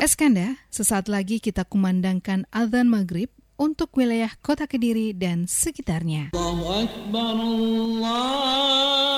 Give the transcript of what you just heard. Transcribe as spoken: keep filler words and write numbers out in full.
Eskanda, sesaat lagi kita kumandangkan azan maghrib untuk wilayah kota Kediri dan sekitarnya. Allahu Akbar, Allah